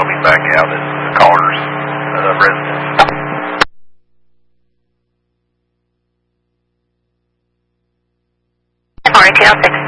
I'll be back out at the caller's residence. RTL 6